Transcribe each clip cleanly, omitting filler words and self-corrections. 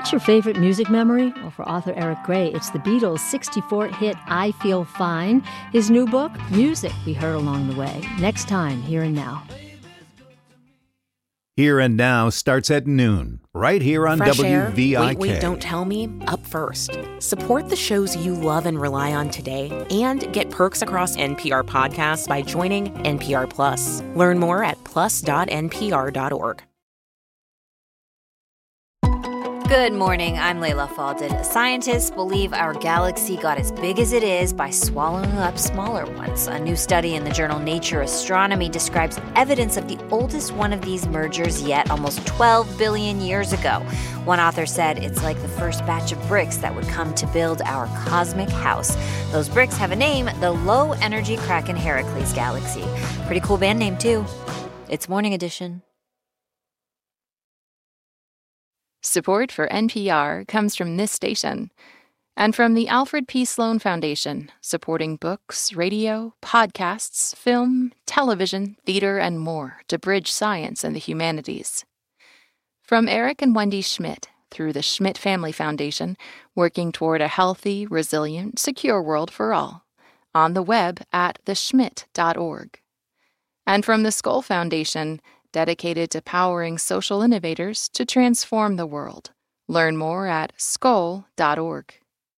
What's your favorite music memory? Well, for author Eric Gray, it's the Beatles' 64 hit I Feel Fine. His new book, Music We Heard Along the Way. Next time, Here and Now. Here and Now starts at noon, right here on Fresh WVIK. Air, Wait, Don't Tell Me, up first. Support the shows you love and rely on today and get perks across NPR podcasts by joining NPR Plus. Learn more at plus.npr.org. Good morning, I'm Layla Faldin. Scientists believe our galaxy got as big as it is by swallowing up smaller ones. A new study in the journal Nature Astronomy describes evidence of the oldest one of these mergers yet, almost 12 billion years ago. One author said it's like the first batch of bricks that would come to build our cosmic house. Those bricks have a name, the Low Energy Kraken Heracles Galaxy. Pretty cool band name, too. It's Morning Edition. Support for NPR comes from this station and from the Alfred P. Sloan Foundation, supporting books, radio, podcasts, film, television, theater, and more to bridge science and the humanities. From Eric and Wendy Schmidt through the Schmidt Family Foundation, working toward a healthy, resilient, secure world for all. On the web at theschmidt.org. And from the Skoll Foundation, dedicated to powering social innovators to transform the world. Learn more at skoll.org.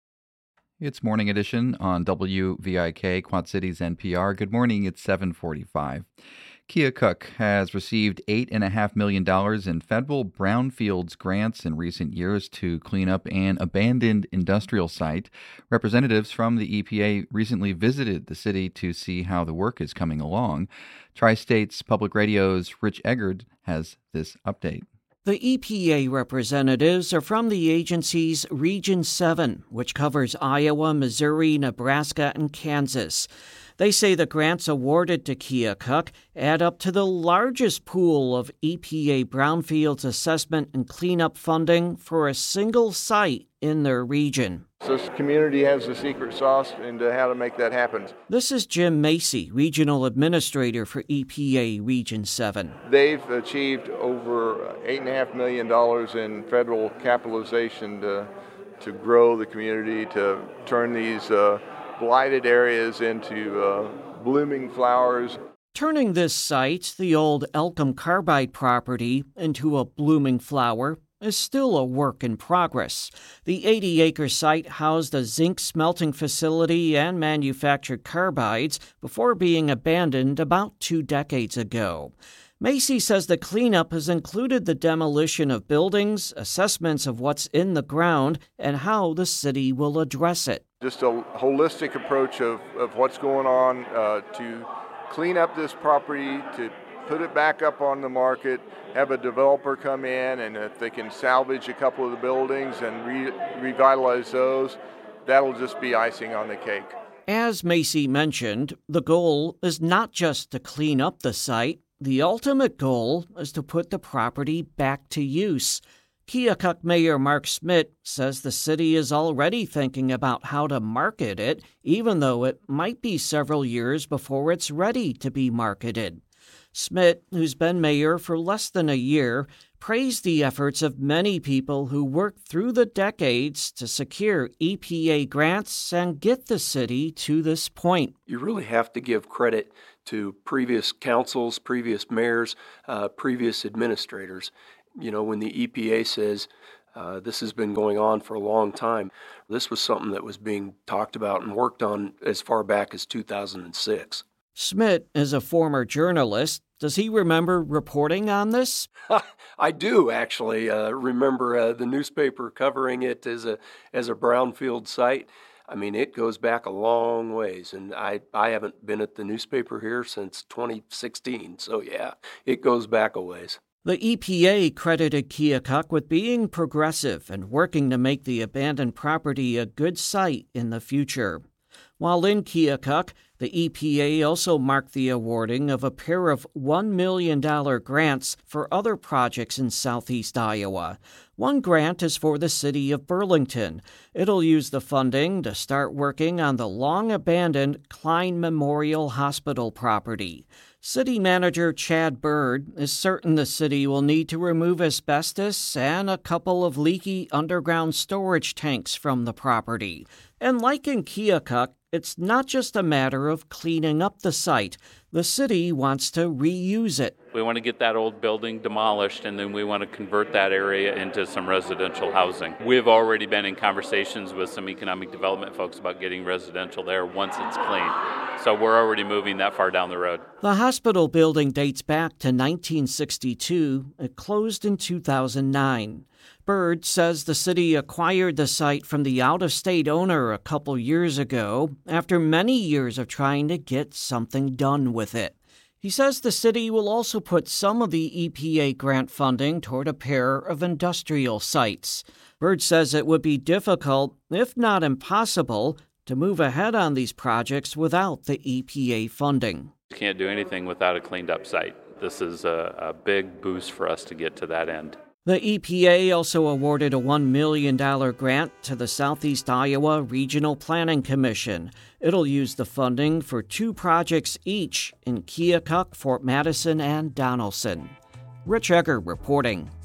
It's Morning Edition on WVIK, Quad Cities NPR. Good morning, it's 7:45. Keokuk has received $8.5 million in federal brownfields grants in recent years to clean up an abandoned industrial site. Representatives from the EPA recently visited the city to see how the work is coming along. Tri-States Public Radio's Rich Eggard has this update. The EPA representatives are from the agency's Region 7, which covers Iowa, Missouri, Nebraska, and Kansas. They say the grants awarded to Keokuk add up to the largest pool of EPA brownfields assessment and cleanup funding for a single site in their region. So this community has the secret sauce into how to make that happen. This is Jim Macy, Regional Administrator for EPA Region 7. They've achieved over $8.5 million in federal capitalization to grow the community, to turn these blighted areas into blooming flowers. Turning this site, the old Elkham Carbide property, into a blooming flower is still a work in progress. The 80-acre site housed a zinc smelting facility and manufactured carbides before being abandoned about 2 decades ago. Macy says the cleanup has included the demolition of buildings, assessments of what's in the ground, and how the city will address it. Just a holistic approach of what's going on to clean up this property, to put it back up on the market, have a developer come in, and if they can salvage a couple of the buildings and revitalize those, that'll just be icing on the cake. As Macy mentioned, the goal is not just to clean up the site. The ultimate goal is to put the property back to use. Keokuk Mayor Mark Schmidt says the city is already thinking about how to market it, even though it might be several years before it's ready to be marketed. Schmidt, who's been mayor for less than a year, praised the efforts of many people who worked through the decades to secure EPA grants and get the city to this point. You really have to give credit to previous councils, previous mayors, previous administrators. You know, when the EPA says this has been going on for a long time, this was something that was being talked about and worked on as far back as 2006. Schmidt is a former journalist. Does he remember reporting on this? I do, actually. Remember the newspaper covering it as a brownfield site. I mean, it goes back a long ways, and I haven't been at the newspaper here since 2016, so yeah, it goes back a ways. The EPA credited Keokuk with being progressive and working to make the abandoned property a good site in the future. While in Keokuk, the EPA also marked the awarding of a pair of $1 million grants for other projects in southeast Iowa. One grant is for the city of Burlington. It'll use the funding to start working on the long-abandoned Klein Memorial Hospital property. City Manager Chad Bird is certain the city will need to remove asbestos and a couple of leaky underground storage tanks from the property. And like in Keokuk, it's not just a matter of cleaning up the site. The city wants to reuse it. We want to get that old building demolished, and then we want to convert that area into some residential housing. We've already been in conversations with some economic development folks about getting residential there once it's clean. So we're already moving that far down the road. The hospital building dates back to 1962. It closed in 2009. Bird says the city acquired the site from the out-of-state owner a couple years ago after many years of trying to get something done with it. He says the city will also put some of the EPA grant funding toward a pair of industrial sites. Bird says it would be difficult, if not impossible, to move ahead on these projects without the EPA funding. You can't do anything without a cleaned-up site. This is a big boost for us to get to that end. The EPA also awarded a $1 million grant to the Southeast Iowa Regional Planning Commission. It'll use the funding for 2 projects each in Keokuk, Fort Madison, and Donelson. Rich Egger reporting.